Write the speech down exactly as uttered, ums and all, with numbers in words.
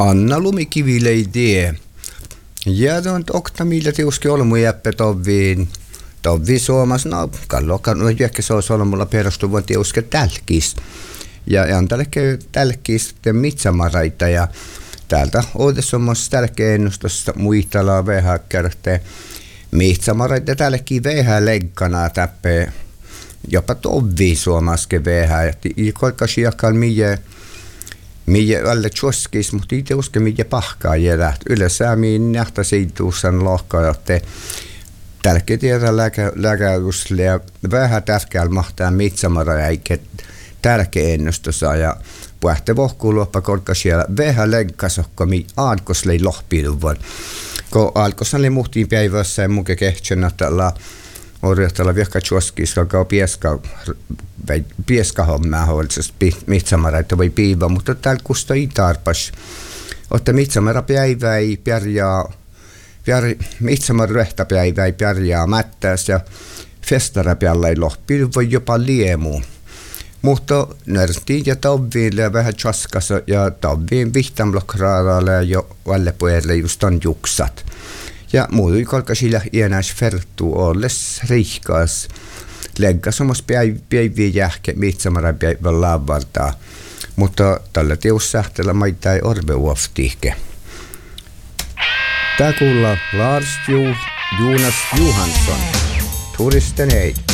Anna lumikivileidie. Ja on okta millä tiuski olmu jäppä toviin. Tovi suomas, no kallokan, no jäkkä se olisi olmulla perustuvan tiuske tälkis. Ja, ja on tälke tälkis mitsamaraita ja täältä oudessa on myös tälke ennustossa muistalaa vähän kertee. Mitsamaraita tälki vähän lenkkana täppee. Jopa tovi suomaske vähän. Ja kolka siakkaan mie Mie alle tjoskis, mutta itse uske mie pahkaa jälät. Yleensä miin nähtä siituusan lohkaa, että tälke tiedä läkäysle ja vähän tärkeällä mahtaa mitsamara eikä tärkeä ennustossa ja puhte vohkuu luoppa korka siellä vähän lenkkasokka mi aalkoslei lohpiiduvan. Kun aalkosan oli muhtiin päivässä ja muke kehtsän, että orjahtella vihka tjoskis, joka pieska pieska hommaa holsesta mitsamaraita voi piivaa, mutta täällä kusta ei tarpas. Otta mitsamara päivä ei pärjää, mitsamara rehtä päivä ei pärjää mättäs ja festara päällä ei lohpi, voi jopa liemu. Mutta närtiin ja tavviin vähän tjaskassa ja tavviin vihtamlokraaralle ja vallepuelle just on juksat. Ja muutui kolka sillä iänäis ferttu olles rihkas. Lenkas omas päiviä jähke mitsamara päivän laavaltaa. Mutta tällä teussähtellä maita ei orve uoftihke. Tää kuulla Lars Ju, Jonas Johansson. Turisten ei.